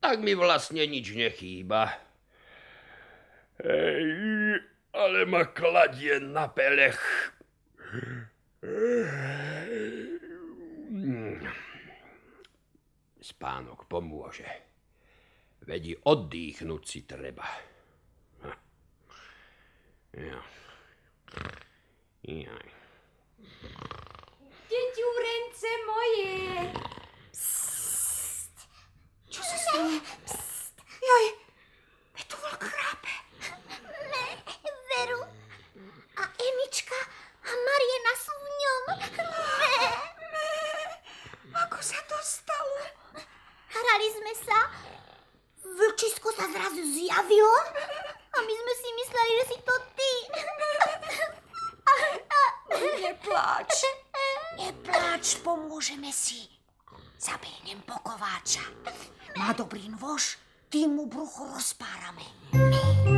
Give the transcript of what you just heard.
tak mi vlastne nič nechýba. Hej, ale ma kladie na pelech. Spánok pomôže. Veď oddychnúť si treba. Jaj. Deťúrence moje. Čo sa stalo? Joj, veď tu vlk chrápe. Veru. A Emička a Mariena sú v ňom. Ako sa to stalo? Hrali sme sa. Vlčisko sa zrazu zjavilo. A my sme si mysleli, že si to ty. Nepláč. Nepláč, pomôžeme si. Zabehnem po kováča. Má dobrý nôž, tým mu brucho rozpárame.